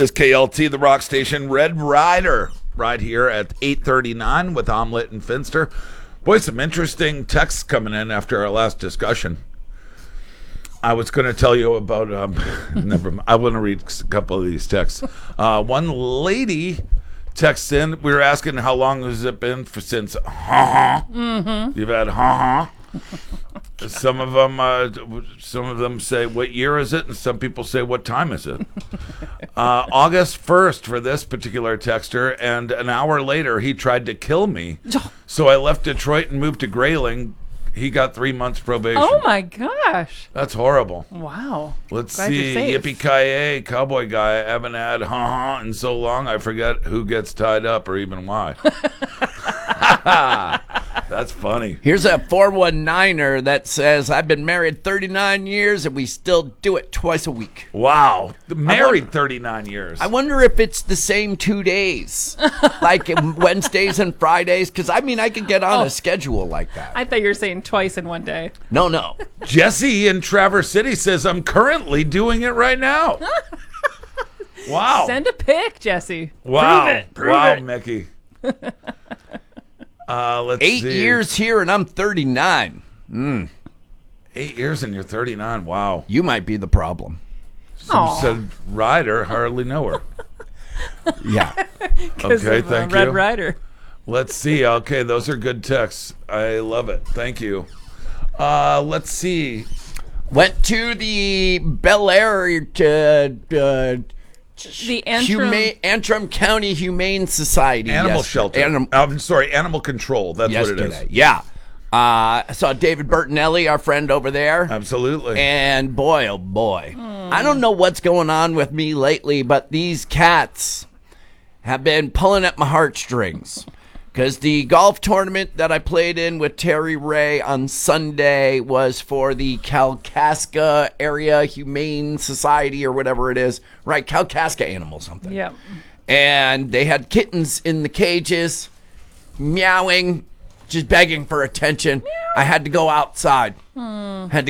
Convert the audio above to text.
This KLT, the rock station, Red Rider, right here at 8:39 with Omelet and Finster. Boy, some interesting texts coming in after our last discussion. I was going to tell you about, never mind. I want to read a couple of these texts. One lady texts in. We were asking how long has it been since You've had Some of them say, what year is it? And some people say, what time is it? August 1st for this particular texter, and an hour later, he tried to kill me. So I left Detroit and moved to Grayling. He got 3 months probation. Oh, my gosh. That's horrible. Wow. Let's Glad see. you're safe. Yippee-ki-yay, cowboy guy. I haven't had in so long, I forget who gets tied up or even why. That's funny. Here's a 419er that says, I've been married 39 years and we still do it twice a week. Wow. Married 39 years. I wonder if it's the same 2 days, like Wednesdays and Fridays, because I could get on a schedule like that. I thought you were saying twice in one day. No. Jesse in Traverse City says, I'm currently doing it right now. Wow. Send a pic, Jesse. Wow. Prove Wow, it. Mickey. Let's 8 see. years here and I'm 39. 8 years and you're 39. Wow. You might be the problem. Some said Ryder, hardly know her. Yeah. Okay, thank Red you. Rider. Let's see. Okay, those are good texts. I love it. Thank you. Let's see. Went to the Bel Air The Antrim County Humane Society. Animal shelter. Animal control. That's yesterday. what it is. Yeah. I saw David Bertinelli, our friend over there. Absolutely. And boy, oh boy. I don't know what's going on with me lately, but these cats have been pulling at my heartstrings. Because the golf tournament that I played in with Terry Ray on Sunday was for the Kalkaska Area Humane Society or whatever it is. Right, Kalkaska Animal something. Yep. And they had kittens in the cages, meowing, just begging for attention. Meow. I had to go outside. Had to